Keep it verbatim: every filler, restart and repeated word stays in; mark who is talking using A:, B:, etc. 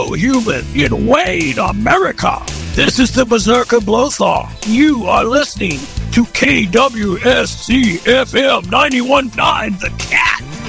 A: fellow human in Wayne, America. This is the Berserker Blowthaw. You are listening to K W S C F M ninety-one point nine The Cat.